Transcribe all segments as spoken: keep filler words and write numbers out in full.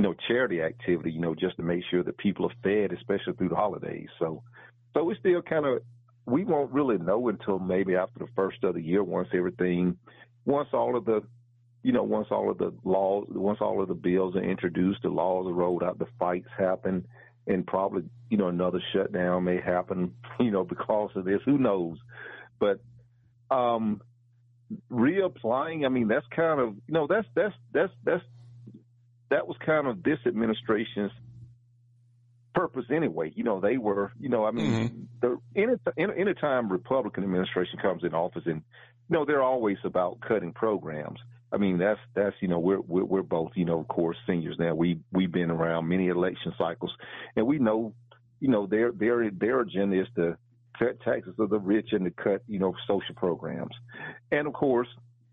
know, charity activity, you know, just to make sure that people are fed, especially through the holidays. So, so it's still kind of, we won't really know until maybe after the first of the year, once everything, once all of the, you know, once all of the laws, once all of the bills are introduced, the laws are rolled out, the fights happen, and probably, you know, another shutdown may happen, you know, because of this. Who knows? But um, reapplying, I mean, that's kind of, you know, that's that's that's that's that was kind of this administration's purpose anyway. You know, they were, you know, I mean, mm-hmm. the any any time Republican administration comes in office, and you know, they're always about cutting programs. I mean, that's, that's, you know, we're, we're, we're both, you know, of course, seniors now. We, we've been around many election cycles, and we know, you know, their, their, their agenda is to cut taxes of the rich and to cut, you know, social programs. And of course,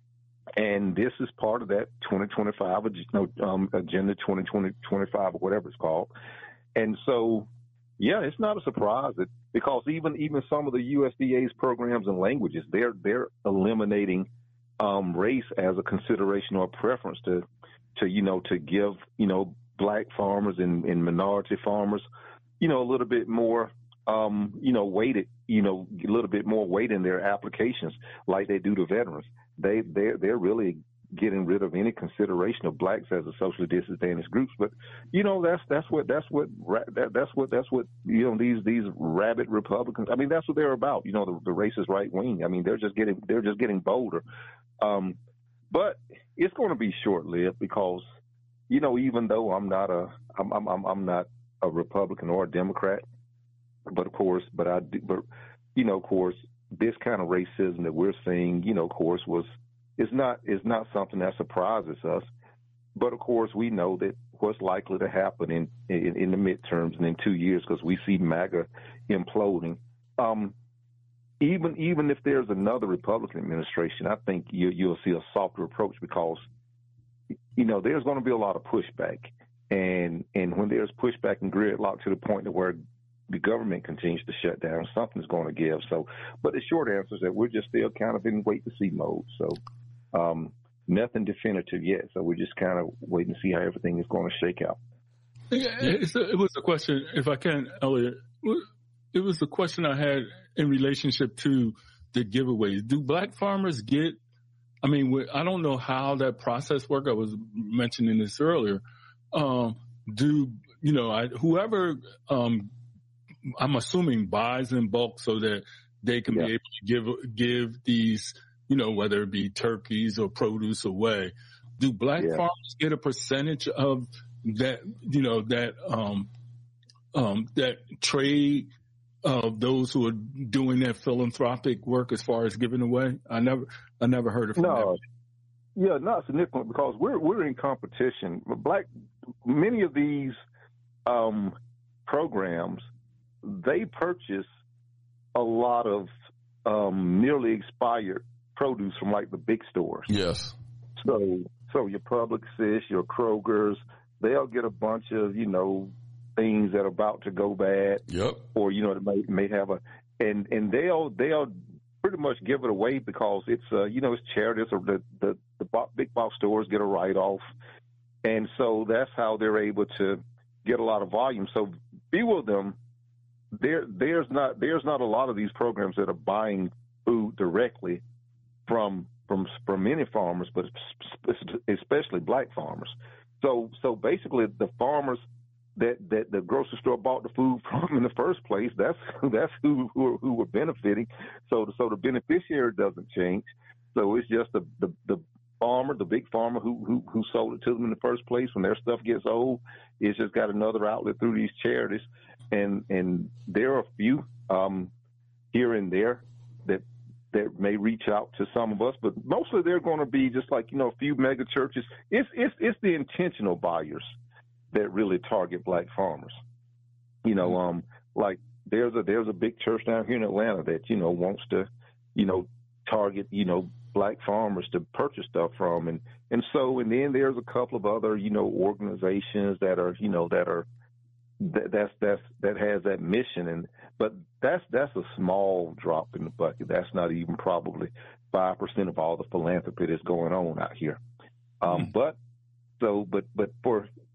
and this is part of that twenty twenty-five, you know, um, agenda twenty twenty, twenty-five or whatever it's called. And so, yeah, it's not a surprise that, because even, even some of the U S D A's programs and languages, they're, they're eliminating Um, race as a consideration or a preference to, to, you know, to give, you know, black farmers and, and minority farmers, you know, a little bit more, um, you know, weighted, you know, a little bit more weight in their applications like they do to veterans. They, they're, they're really getting rid of any consideration of blacks as a socially disadvantaged groups. But, you know, that's, that's what, that's what, that, that's what, that's what, you know, these, these rabid Republicans, I mean, that's what they're about, you know, the, the racist right wing. I mean, they're just getting, they're just getting bolder. Um, but it's going to be short lived because, you know, even though I'm not a, I'm, I'm, I'm not a Republican or a Democrat, but of course, but I do, but, you know, of course, this kind of racism that we're seeing, you know, of course, was, is not, is not something that surprises us. But of course, we know that what's likely to happen in, in, in the midterms and in two years, because we see MAGA imploding. Um, Even even if there's another Republican administration, I think you, you'll see a softer approach because, you know, there's going to be a lot of pushback. And and when there's pushback and gridlock to the point to where the government continues to shut down, something's going to give. So, but the short answer is that we're just still kind of in wait-to-see mode. So um, nothing definitive yet. So we're just kind of waiting to see how everything is going to shake out. Yeah, it's a, it was a question, if I can, Elliot. It was a question I had in relationship to the giveaways. Do black farmers get, I mean, I don't know how that process works. I was mentioning this earlier. Um, do, you know, I, whoever, um, I'm assuming buys in bulk so that they can yeah. be able to give, give these, you know, whether it be turkeys or produce away. Do black yeah. farmers get a percentage of that, you know, that, um, um, that trade of those who are doing that philanthropic work as far as giving away? I never, I never heard of no, that. Yeah, not significant because we're we're in competition. Black, many of these um, programs, they purchase a lot of um, nearly expired produce from like the big stores. Yes. So, so your Publixes, your Krogers, they'll get a bunch of, you know, things that are about to go bad. Yep. Or, you know, it may, may have a, and, and they'll, they'll pretty much give it away because it's, uh, you know, it's charities or the, the, the big box stores get a write off. And so that's how they're able to get a lot of volume. So be with them. There, there's not, there's not a lot of these programs that are buying food directly from, from, from many farmers, but especially black farmers. So, so basically the farmers that, that the grocery store bought the food from in the first place, that's, that's who, who, who were benefiting. So, so the beneficiary doesn't change. So it's just the, the, the farmer, the big farmer who, who, who sold it to them in the first place. When their stuff gets old, it's just got another outlet through these charities. And, and there are a few, um, here and there that, that may reach out to some of us, but mostly they're going to be just like, you know, a few mega churches. It's, it's, it's the intentional buyers that really target black farmers. You know, um, like there's a, there's a big church down here in Atlanta that, you know, wants to, you know, target, you know, black farmers to purchase stuff from. And, and so, and then there's a couple of other, you know, organizations that are, you know, that are, that, that's, that's, that has that mission. And, but that's, that's a small drop in the bucket. That's not even probably five percent of all the philanthropy that's going on out here. Um, mm. but so, but, but for,